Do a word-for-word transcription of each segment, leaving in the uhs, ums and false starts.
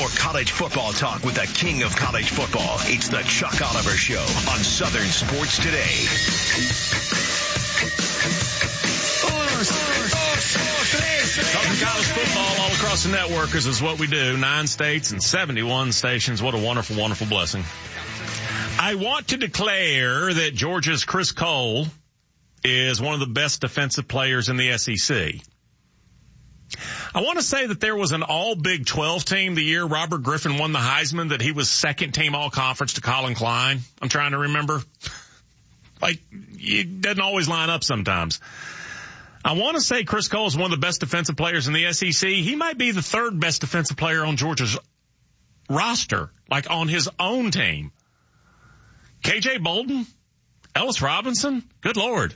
More college football talk with the king of college football. It's the Chuck Oliver Show on Southern Sports Today. Talking college football all across the network is what we do. Nine states and seventy-one stations. What a wonderful, wonderful blessing. I want to declare that Georgia's Chris Cole is one of the best defensive players in the S E C. I want to say that there was an all Big twelve team the year Robert Griffin won the Heisman, that he was second team all conference to Colin Klein. I'm trying to remember. Like, it doesn't always line up sometimes. I want to say Chris Cole is one of the best defensive players in the S E C. He might be the third best defensive player on Georgia's roster, like on his own team. K J Bolden, Ellis Robinson, good Lord.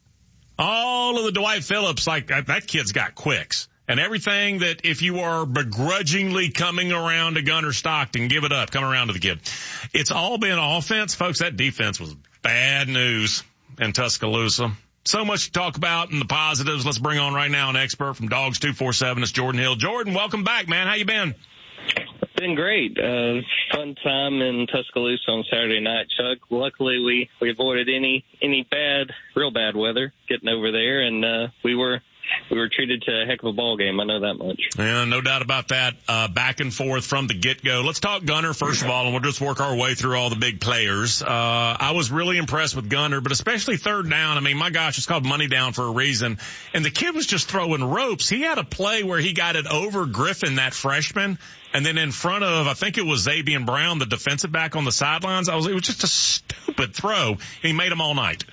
All of the Dwight Phillips, like that, that kid's got quicks. And everything that if you are begrudgingly coming around to Gunnar Stockton, give it up, come around to the kid. It's all been offense. Folks, that defense was bad news in Tuscaloosa. So much to talk about in the positives. Let's bring on right now an expert from Dogs two forty-seven. It's Jordan Hill. Jordan, welcome back, man. How you been? Been great. Uh, fun time in Tuscaloosa on Saturday night, Chuck. Luckily, we, we avoided any any bad, real bad weather getting over there, and uh, we were we were treated to a heck of a ball game. I know that much. Yeah, no doubt about that. Uh, back and forth from the get-go. Let's talk Gunnar first of all, and we'll just work our way through all the big players. Uh, I was really impressed with Gunnar, but especially third down. I mean, my gosh, it's called money down for a reason. And the kid was just throwing ropes. He had a play where he got it over Griffin, that freshman, and then in front of, I think it was Zabian Brown, the defensive back on the sidelines. I was, it was just a stupid throw, and he made them all night.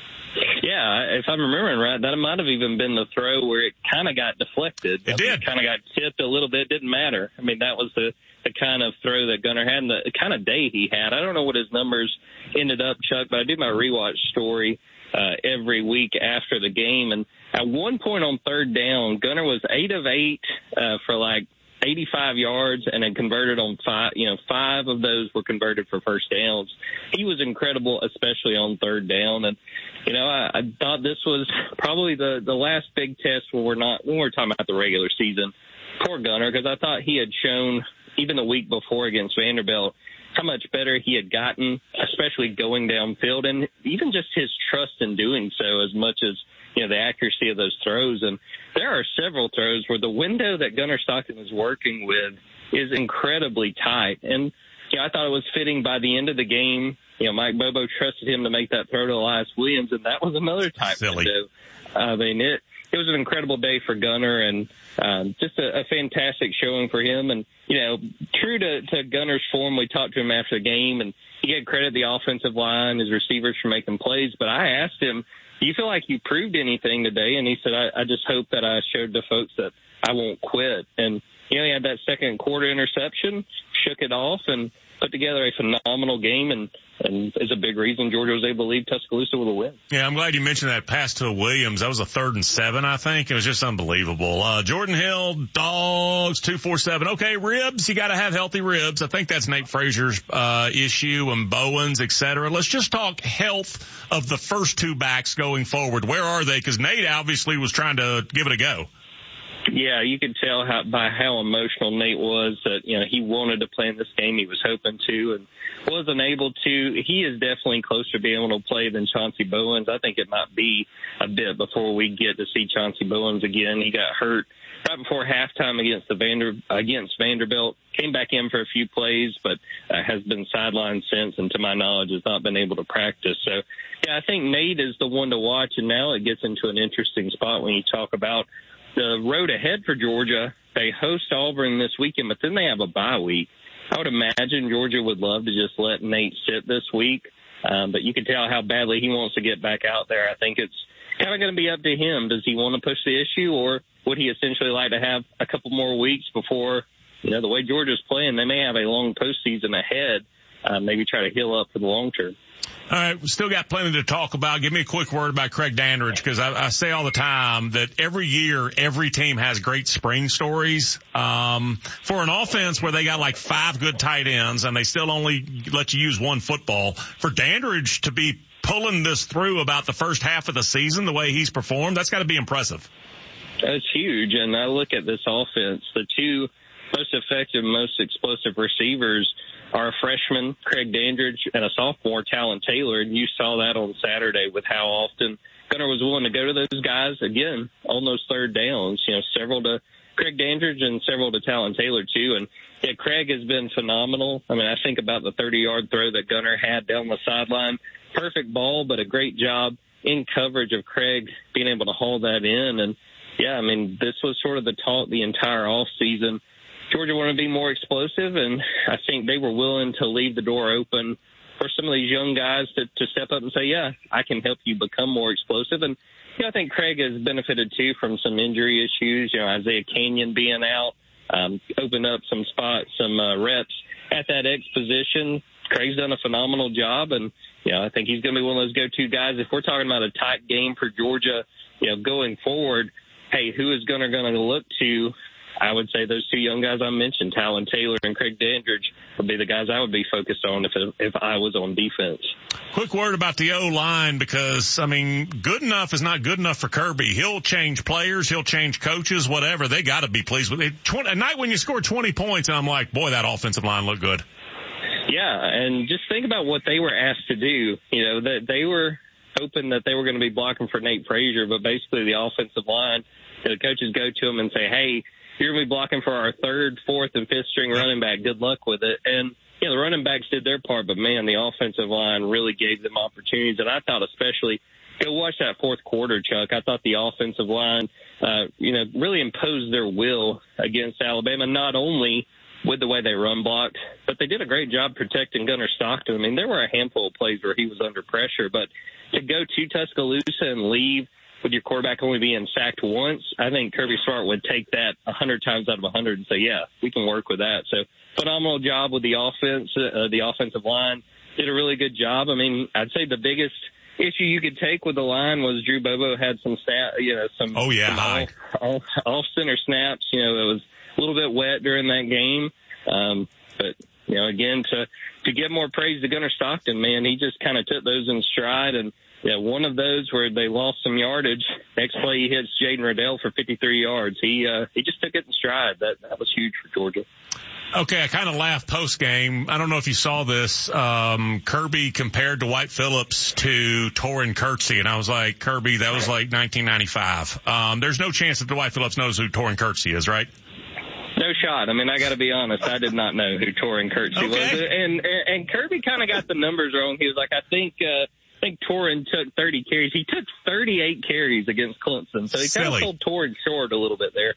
Yeah, if I'm remembering right, that might have even been the throw where it kind of got deflected. It did. Kind of got tipped a little bit. Didn't matter. I mean, that was the, the kind of throw that Gunnar had and the kind of day he had. I don't know what his numbers ended up, Chuck, but I do my rewatch story uh, every week after the game. And at one point on third down, Gunnar was eight of eight uh, for like eighty-five yards and had converted on five, you know, five of those were converted for first downs. He was incredible, especially on third down. And, you know, I, I thought this was probably the, the last big test where we're not, when we're talking about the regular season for Gunnar, because I thought he had shown even the week before against Vanderbilt how much better he had gotten, especially going downfield, and even just his trust in doing so as much as, you know, the accuracy of those throws. And there are several throws where the window that Gunnar Stockton is working with is incredibly tight. And, you know, I thought it was fitting by the end of the game. You know, Mike Bobo trusted him to make that throw to Elias Williams, and that was another tight Silly. window. Uh, I mean, it, it was an incredible day for Gunnar, and um, just a, a fantastic showing for him. And, you know, true to, to Gunnar's form, we talked to him after the game, and he had credit the offensive line, his receivers for making plays. But I asked him, do you feel like you proved anything today? And he said, I, I just hope that I showed the folks that I won't quit. And, you know, he had that second quarter interception, shook it off, and put together a phenomenal game, and, and is a big reason Georgia was able to leave Tuscaloosa with a win. Yeah, I'm glad you mentioned that pass to Williams. That was a third and seven, I think. It was just unbelievable. Uh, Jordan Hill, Dogs two forty-seven. Okay, ribs, you got to have healthy ribs. I think that's Nate Frazier's uh, issue, and Bowens, et cetera. Let's just talk health of the first two backs going forward. Where are they? Because Nate obviously was trying to give it a go. Yeah, you could tell how, by how emotional Nate was that, you know, he wanted to play in this game. He was hoping to and wasn't able to. He is definitely closer to being able to play than Chauncey Bowens. I think it might be a bit before we get to see Chauncey Bowens again. He got hurt right before halftime against the Vander, against Vanderbilt. Came back in for a few plays, but uh, has been sidelined since, and to my knowledge has not been able to practice. So, yeah, I think Nate is the one to watch, and now it gets into an interesting spot when you talk about the road ahead for Georgia. They host Auburn this weekend, but then they have a bye week. I would imagine Georgia would love to just let Nate sit this week, um, but you can tell how badly he wants to get back out there. I think it's kind of going to be up to him. Does he want to push the issue, or would he essentially like to have a couple more weeks before, you know, the way Georgia's playing, they may have a long postseason ahead, uh, maybe try to heal up for the long term. All right, we still got plenty to talk about. Give me a quick word about Craig Dandridge, because I, I say all the time that every year, every team has great spring stories. Um, for an offense where they got like five good tight ends and they still only let you use one football, for Dandridge to be pulling this through about the first half of the season the way he's performed, that's got to be impressive. That's huge. And I look at this offense, the two most effective, most explosive receivers are a freshman, Craig Dandridge, and a sophomore, Talon Taylor. And you saw that on Saturday with how often Gunnar was willing to go to those guys, again, on those third downs, you know, several to Craig Dandridge and several to Talon Taylor, too. And, yeah, Craig has been phenomenal. I mean, I think about the thirty-yard throw that Gunnar had down the sideline. Perfect ball, but a great job in coverage of Craig being able to haul that in. And, yeah, I mean, this was sort of the talk the entire offseason. Georgia wanted to be more explosive, and I think they were willing to leave the door open for some of these young guys to, to step up and say, yeah, I can help you become more explosive. And, you know, I think Craig has benefited, too, from some injury issues. You know, Isaiah Canyon being out, um, opened up some spots, some uh, reps at that X position. Craig's done a phenomenal job, and, you know, I think he's going to be one of those go-to guys. If we're talking about a tight game for Georgia, you know, going forward, hey, who is Gunnar going to look to? I would say those two young guys I mentioned, Talon Taylor and Craig Dandridge, would be the guys I would be focused on if if I was on defense. Quick word about the O-line, because, I mean, good enough is not good enough for Kirby. He'll change players, he'll change coaches, whatever. They got to be pleased with it. A night when you score twenty points, and I'm like, boy, that offensive line looked good. Yeah, and just think about what they were asked to do. You know, that they were hoping that they were going to be blocking for Nate Frazier, but basically the offensive line, you know, the coaches go to them and say, hey, you're going to be blocking for our third, fourth, and fifth string running back. Good luck with it. And, you know, the running backs did their part, but, man, the offensive line really gave them opportunities. And I thought especially, go watch that fourth quarter, Chuck. I thought the offensive line, uh, you know, really imposed their will against Alabama, not only with the way they run blocked, but they did a great job protecting Gunnar Stockton. I mean, there were a handful of plays where he was under pressure, but to go to Tuscaloosa and leave with your quarterback only being sacked once, I think Kirby Smart would take that one hundred times out of one hundred and say, yeah, we can work with that. So phenomenal job with the offense. Uh, the offensive line did a really good job. I mean, I'd say the biggest issue you could take with the line was Drew Bobo had some snap, you know, some, oh, yeah, some off, off, off center snaps. You know, it was a little bit wet during that game. Um, but, you know, again, to, to give more praise to Gunnar Stockton, man, he just kind of took those in stride. And, yeah, one of those where they lost some yardage. Next play, he hits Jaden Riddell for fifty-three yards. He uh, he just took it in stride. That that was huge for Georgia. Okay, I kind of laughed post game. I don't know if you saw this. Um, Kirby compared Dwight Phillips to Torrin Kirksey, and I was like, Kirby, that was like nineteen ninety-five. Um, there's no chance that Dwight Phillips knows who Torrin Kirksey is, right? No shot. I mean, I got to be honest. I did not know who Torrin Kirksey okay. was, and and, and Kirby kind of got the numbers wrong. He was like, I think. Uh, I think Torrin took thirty carries. He took thirty-eight carries against Clemson, so he kind of sold Torrin short a little bit there.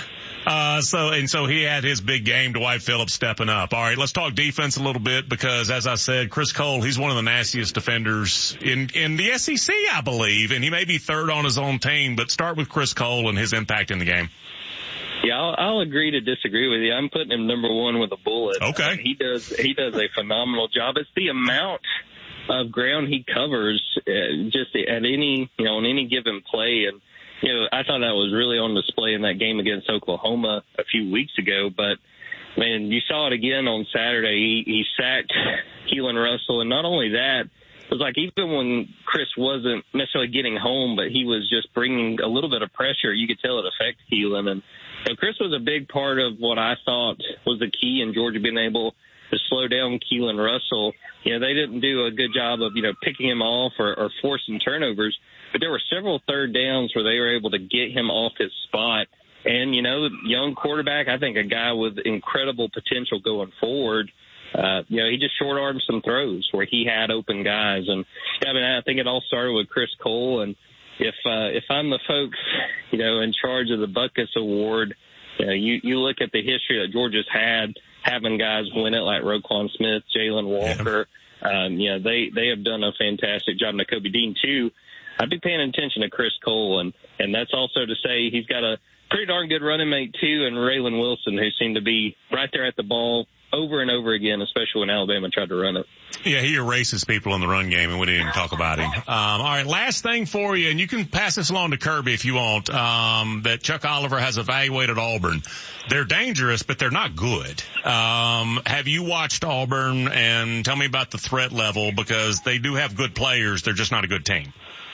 Uh, so, and so he had his big game, Dwight Phillips stepping up. All right, let's talk defense a little bit because, as I said, Chris Cole, he's one of the nastiest defenders in, in the S E C, I believe, and he may be third on his own team, but start with Chris Cole and his impact in the game. Yeah, I'll, I'll agree to disagree with you. I'm putting him number one with a bullet. Okay. Uh, he does, he does a phenomenal job. It's the amount of ground he covers uh, just at any, you know, on any given play. And, you know, I thought that was really on display in that game against Oklahoma a few weeks ago. But, man, you saw it again on Saturday. He, he sacked Keelan Russell. And not only that, it was like even when Chris wasn't necessarily getting home, but he was just bringing a little bit of pressure, you could tell it affected Keelan. And, you know, Chris was a big part of what I thought was the key in Georgia being able to slow down Keelan Russell. You know, they didn't do a good job of, you know, picking him off or, or forcing turnovers, but there were several third downs where they were able to get him off his spot. And, you know, young quarterback, I think a guy with incredible potential going forward. Uh, you know, he just short-armed some throws where he had open guys. And, I mean, I think it all started with Chris Cole. And if, uh, if I'm the folks, you know, in charge of the Butkus Award, you know, you, you look at the history that Georgia's had, having guys win it like Roquan Smith, Jalen Walker. Yeah. Um, you know, they, they have done a fantastic job. Nakobe Dean, too. I'd be paying attention to Chris Cole, and, and that's also to say he's got a pretty darn good running mate, too, and Raylan Wilson, who seemed to be right there at the ball over and over again, especially when Alabama tried to run it. Yeah, he erases people in the run game, and we didn't even talk about him. Um, all right, last thing for you, and you can pass this along to Kirby if you want, um, that Chuck Oliver has evaluated Auburn. They're dangerous, but they're not good. Um, have you watched Auburn, and tell me about the threat level, because they do have good players. They're just not a good team.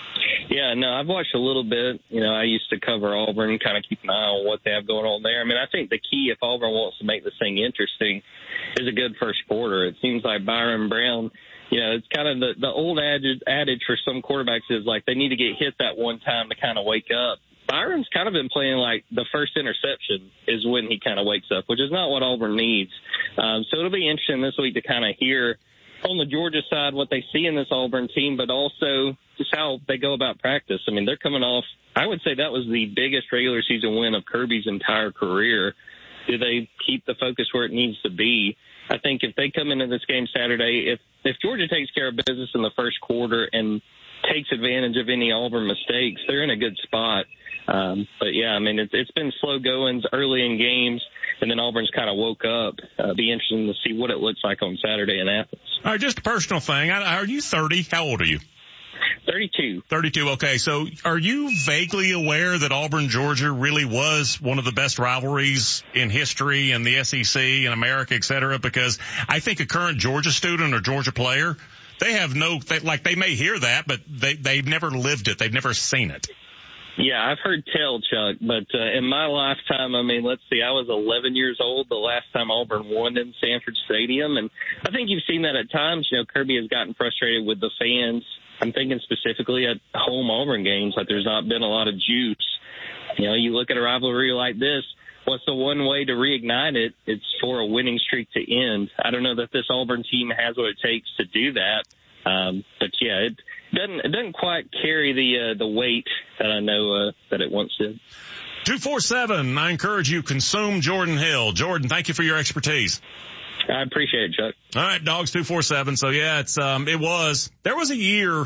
Yeah, no, I've watched a little bit. You know, I used to cover Auburn, kind of keep an eye on what they have going on there. I mean, I think the key, if Auburn wants to make this thing interesting, is a good first quarter. It seems like Byron Brown, you know, it's kind of the, the old adage, adage for some quarterbacks is like they need to get hit that one time to kind of wake up. Byron's kind of been playing like the first interception is when he kind of wakes up, which is not what Auburn needs. Um, so it'll be interesting this week to kind of hear on the Georgia side what they see in this Auburn team, but also just how they go about practice. I mean, they're coming off, I would say that was the biggest regular season win of Kirby's entire career. Do they keep the focus where it needs to be? I think if they come into this game Saturday, if, if Georgia takes care of business in the first quarter and takes advantage of any Auburn mistakes, they're in a good spot. Um, but, yeah, I mean, it's, it's been slow goings early in games, and then Auburn's kind of woke up. Uh, be interesting to see what it looks like on Saturday in Athens. All right, just a personal thing. Are you thirty? How old are you? thirty-two. thirty-two, okay. So are you vaguely aware that Auburn-Georgia really was one of the best rivalries in history in the S E C and America, et cetera? Because I think a current Georgia student or Georgia player, they have no, they, like they may hear that, but they, they've never lived it. They've never seen it. Yeah, I've heard tell, Chuck, but uh, in my lifetime, I mean, let's see, I was eleven years old the last time Auburn won in Sanford Stadium, and I think you've seen that at times. You know, Kirby has gotten frustrated with the fans. I'm thinking specifically at home Auburn games, like there's not been a lot of juice. You know, you look at a rivalry like this, what's the one way to reignite it? It's for a winning streak to end. I don't know that this Auburn team has what it takes to do that, um, but yeah, it doesn't it doesn't quite carry the uh, the weight that I know uh, that it once did. two four seven, I encourage you, consume Jordan Hill. Jordan, thank you for your expertise. I appreciate it, Chuck. All right, Dogs two four seven. So yeah, it's um it was there was a year, and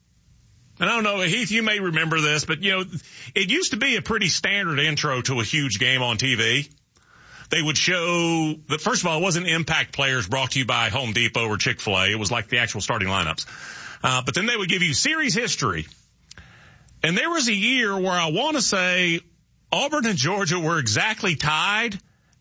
I don't know, Heath, you may remember this, but you know, it used to be a pretty standard intro to a huge game on T V. They would show that, first of all, it wasn't Impact Players brought to you by Home Depot or Chick-fil-A. It was like the actual starting lineups. Uh, but then they would give you series history. And there was a year where I want to say Auburn and Georgia were exactly tied,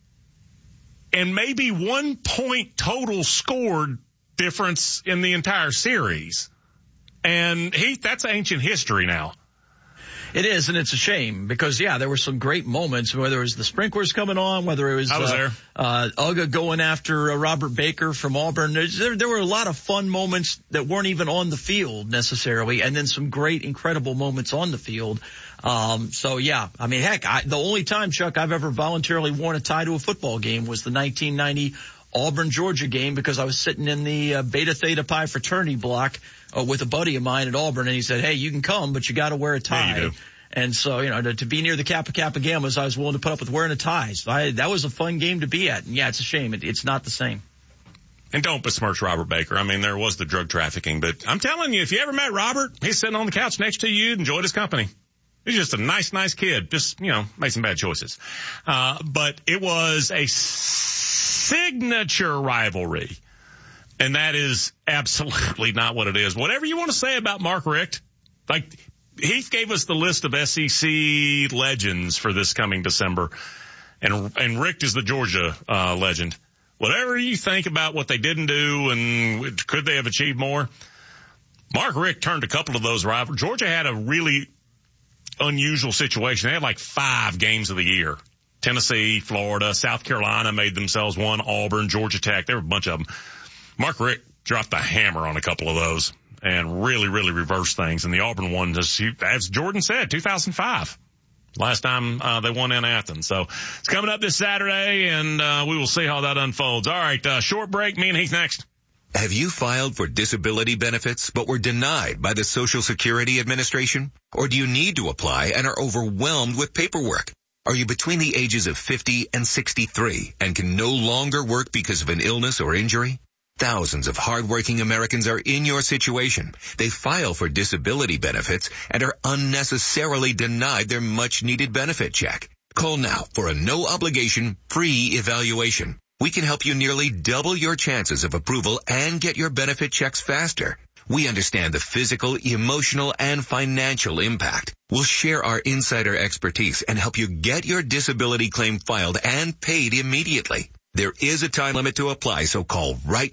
and maybe one point total scored difference in the entire series. And Heath, that's ancient history now. It is, and it's a shame because, yeah, there were some great moments, whether it was the sprinklers coming on, whether it was, I was uh, there. uh, Uga going after uh, Robert Baker from Auburn. There, there were a lot of fun moments that weren't even on the field necessarily, and then some great, incredible moments on the field. Um, so, yeah, I mean, heck, I, the only time, Chuck, I've ever voluntarily worn a tie to a football game was the nineteen ninety Auburn-Georgia game because I was sitting in the uh, Beta Theta Pi fraternity block uh, with a buddy of mine at Auburn, and he said, hey, you can come, but you got to wear a tie. Yeah, you do. And so, you know, to, to be near the Kappa Kappa Gammas, I was willing to put up with wearing a tie. So I, that was a fun game to be at. And, yeah, it's a shame. It, it's not the same. And don't besmirch Robert Baker. I mean, there was the drug trafficking, but I'm telling you, if you ever met Robert, he's sitting on the couch next to you, enjoyed his company. He's just a nice, nice kid. Just, you know, made some bad choices. Uh, but it was a signature rivalry. And that is absolutely not what it is. Whatever you want to say about Mark Richt, like, Heath gave us the list of S E C legends for this coming December, and and Richt is the Georgia uh, legend. Whatever you think about what they didn't do and could they have achieved more, Mark Richt turned a couple of those rivals. Georgia had a really unusual situation. They had like five games of the year. Tennessee, Florida, South Carolina made themselves one, Auburn, Georgia Tech. There were a bunch of them. Mark Richt dropped the hammer on a couple of those and really, really reversed things. And the Auburn one, just, as Jordan said, two thousand five. Last time uh, they won in Athens. So it's coming up this Saturday, and uh, we will see how that unfolds. All right, uh, short break. Me and Heath next. Have you filed for disability benefits but were denied by the Social Security Administration? Or do you need to apply and are overwhelmed with paperwork? Are you between the ages of fifty and sixty-three and can no longer work because of an illness or injury? Thousands of hardworking Americans are in your situation. They file for disability benefits and are unnecessarily denied their much-needed benefit check. Call now for a no-obligation, free evaluation. We can help you nearly double your chances of approval and get your benefit checks faster. We understand the physical, emotional, and financial impact. We'll share our insider expertise and help you get your disability claim filed and paid immediately. There is a time limit to apply, so call right now.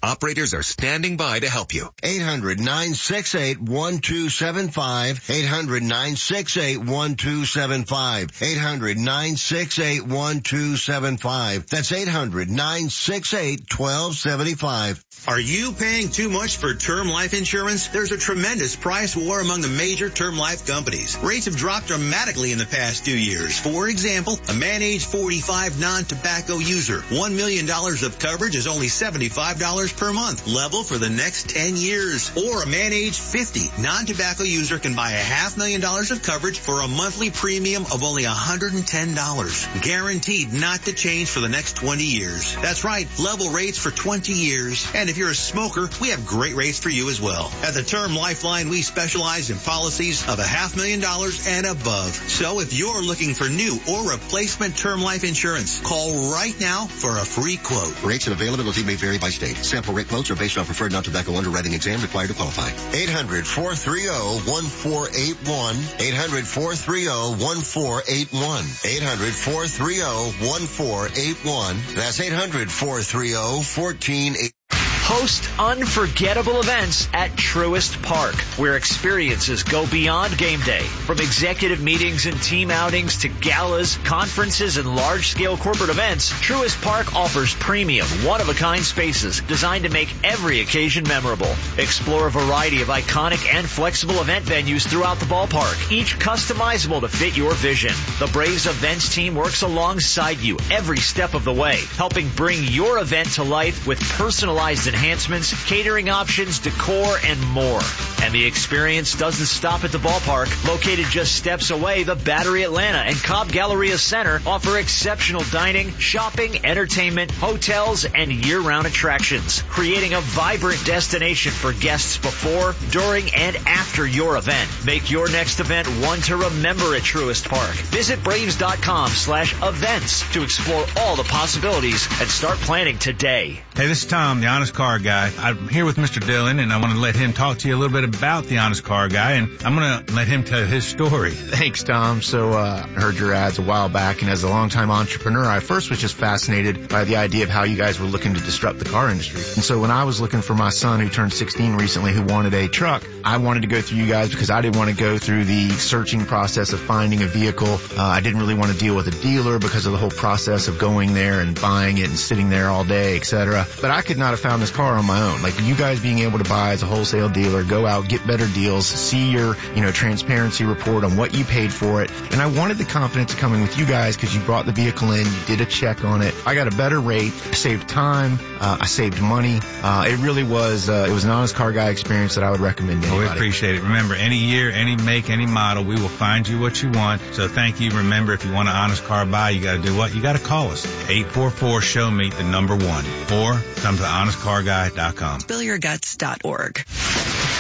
Operators are standing by to help you. eight hundred, nine six eight, one two seven five. eight hundred, nine six eight, one two seven five. eight hundred, nine six eight, one two seven five. That's eight hundred, nine six eight, one two seven five. Are you paying too much for term life insurance? There's a tremendous price war among the major term life companies. Rates have dropped dramatically in the past two years. For example, a man age forty-five non-tobacco user, one million dollars of coverage is only seventy-five dollars per month, level for the next ten years. Or a man age fifty non-tobacco user can buy a half million dollars of coverage for a monthly premium of only one hundred ten dollars. Guaranteed not to change for the next twenty years. That's right, level rates for twenty years. And if you're a smoker, we have great rates for you as well. At the Term Lifeline, we specialize in policies of a half million dollars and above. So if you're looking for new or replacement term life insurance, call right now for a free quote. Rates and availability may vary by state. Sample rate quotes are based on preferred non-tobacco underwriting exam required to qualify. eight hundred, four three zero, one four eight one. eight hundred, four three zero, one four eight one. eight hundred, four three zero, one four eight one. That's eight hundred, four three zero, one four eight one. Host unforgettable events at Truist Park, where experiences go beyond game day. From executive meetings and team outings to galas, conferences, and large-scale corporate events, Truist Park offers premium, one-of-a-kind spaces designed to make every occasion memorable. Explore a variety of iconic and flexible event venues throughout the ballpark, each customizable to fit your vision. The Braves events team works alongside you every step of the way, helping bring your event to life with personalized enhancements, catering options, decor, and more. And the experience doesn't stop at the ballpark. Located just steps away, the Battery Atlanta and Cobb Galleria Center offer exceptional dining, shopping, entertainment, hotels, and year-round attractions, creating a vibrant destination for guests before, during, and after your event. Make your next event one to remember at Truist Park. Visit Braves.com slash events to explore all the possibilities and start planning today. Hey, this is Tom, the Honest Car Guy. I'm here with Mister Dillon, and I want to let him talk to you a little bit about the Honest Car Guy, and I'm going to let him tell his story. Thanks, Tom. So uh, I heard your ads a while back, and as a longtime entrepreneur, I first was just fascinated by the idea of how you guys were looking to disrupt the car industry. And so when I was looking for my son, who turned sixteen recently, who wanted a truck, I wanted to go through you guys because I didn't want to go through the searching process of finding a vehicle. Uh, I didn't really want to deal with a dealer because of the whole process of going there and buying it and sitting there all day, et cetera. But I could not have found this car on my own. Like you guys being able to buy as a wholesale dealer, go out, get better deals, see your, you know, transparency report on what you paid for it. And I wanted the confidence of coming with you guys because you brought the vehicle in, you did a check on it. I got a better rate, I saved time, uh, I saved money. Uh, it really was, uh, it was an Honest Car Guy experience that I would recommend to anybody. Well, we appreciate it. Remember, any year, any make, any model, we will find you what you want. So thank you. Remember, if you want an Honest Car Buy, you got to do what? You got to call us. eight four four, show me the number one. Or come to honest car guy dot com. spill your guts dot org.